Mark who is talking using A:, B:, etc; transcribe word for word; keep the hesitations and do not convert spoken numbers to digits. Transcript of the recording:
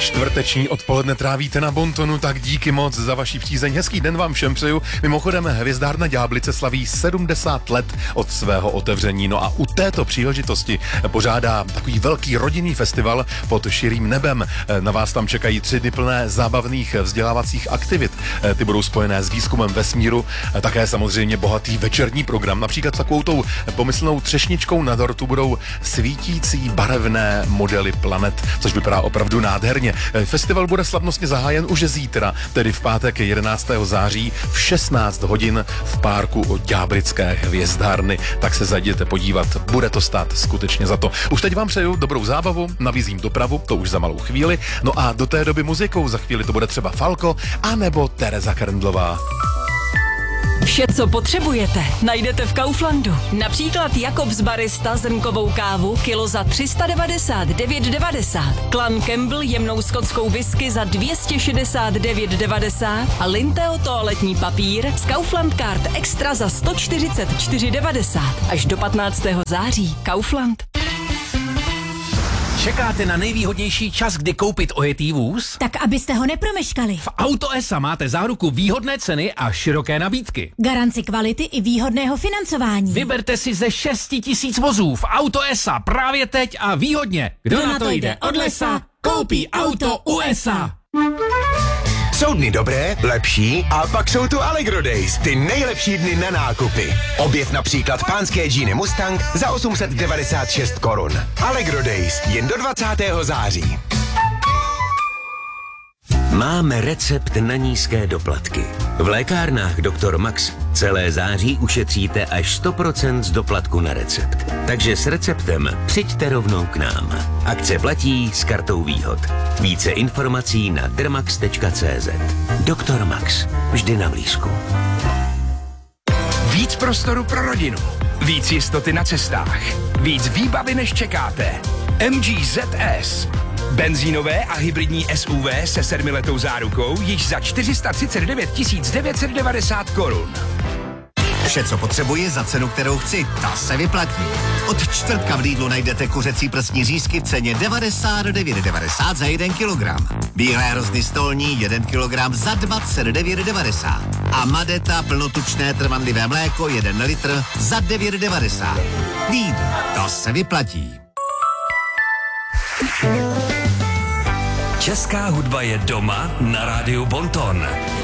A: Čtvrteční odpoledne trávíte na Bontonu, tak díky moc za vaši přízeň. Hezký den vám všem přeju. Mimochodem, Hvězdárna Ďáblice slaví sedmdesát let od svého otevření. No a u této příležitosti pořádá takový velký rodinný festival pod širým nebem. Na vás tam čekají tři dny plné zábavných vzdělávacích aktivit. Ty budou spojené s výzkumem vesmíru, také samozřejmě bohatý večerní program. Například takovou tou pomyslnou třešničkou na dortu budou svítící barevné modely planet, což vypadá opravdu nádherně. Festival bude slavnostně zahájen už zítra, tedy v pátek jedenáctého září v šestnáct hodin v parku od Ďáblické hvězdárny. Tak se zajděte podívat, bude to stát skutečně za to. Už teď vám přeju dobrou zábavu, nabízím dopravu, to už za malou chvíli, no a do té doby muzikou, za chvíli to bude třeba Falko, anebo Tereza Krndlová.
B: Vše, co potřebujete, najdete v Kauflandu. Například Jakobs Barista zrnkovou kávu kilo za tři sta devadesát devět devadesát, Clan Campbell jemnou skotskou whisky za dvě stě šedesát devět devadesát a Linteo toaletní papír z Kaufland Card Extra za sto čtyřicet čtyři devadesát. Až do patnáctého září. Kaufland.
C: Čekáte na nejvýhodnější čas, kdy koupit ojetý vůz?
D: Tak abyste ho nepromeškali.
C: V Auto es a máte záruku výhodné ceny a široké nabídky.
D: Garanci kvality i výhodného financování.
C: Vyberte si ze šesti tisíc vozů v Auto es a právě teď a výhodně. Kdo, Kdo na to jde od lesa, koupí auto u es a.
E: Jsou dny dobré, lepší a pak jsou tu Allegro Days, ty nejlepší dny na nákupy. Objev například pánské džíny Mustang za osm set devadesát šest korun. Allegro Days jen do dvacátého září.
F: Máme recept na nízké doplatky. V lékárnách doktor Max celé září ušetříte až sto procent z doplatku na recept. Takže s receptem přijďte rovnou k nám. Akce platí s kartou výhod. Více informací na dermax tečka cé zet. doktor Max. Vždy na blízku.
G: Víc prostoru pro rodinu. Víc jistoty na cestách. Víc výbavy, než čekáte. em gé zet es. Benzínové a hybridní es u vé se sedmiletou zárukou již za čtyři sta třicet devět tisíc devět set devadesát korun.
H: Vše, co potřebuji za cenu, kterou chci, ta se vyplatí. Od čtvrtka v Lidlu najdete kuřecí prsní řízky v ceně devadesát devět devadesát za jeden kilogram. Bílé hrozny stolní jeden kilogram za dvacet devět devadesát. A Madeta plnotučné trvanlivé mléko jeden litr za devět devadesát. Lidl, to se vyplatí.
I: Česká hudba je doma na rádiu Bonton.